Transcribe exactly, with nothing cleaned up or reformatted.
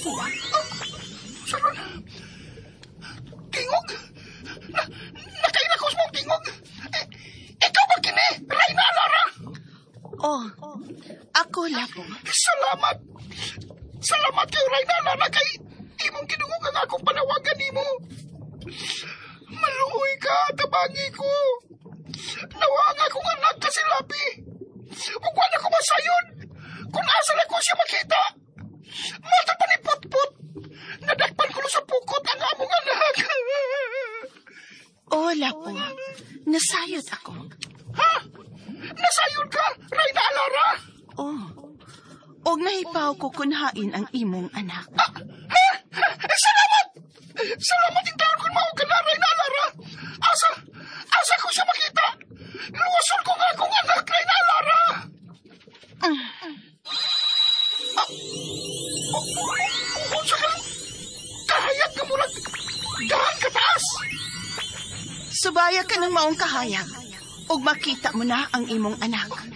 sila. Saron, tingog? Na, nakainakos mong tingog? Eh, ikaw ba kini, Reyna Alara? Oh, ako, Lapo. Salamat. Salamat kayo, Reyna Alara, kay imong ginungog ang akong panawagan nimo. Maluoy ka, tabangi ko. Nawa ang akong anak kasi Lapi. Ug wala ko masayon. Kung asa na ko siya makita. Mata pa ni Putput. Nadakpan ko sa pukot ang among anak. Oh, Lapo. Nasayod ako. Ha? Nasayod ka, Reyna Alara? Oh. Og nahipaw ko kunhain ang imong anak. Ah, ha? Salamat! Salamat yung taon kung mao ka na, Reyna Alara. Asa, asa ko siya makita. Luwason ko nga akong anak, Reyna Alara. Mm. Ah, o, o, sa ka, kahayag ka murag, dahan ka taas. Subaya ka ng maong kahayag. Og makita mo na ang imong anak.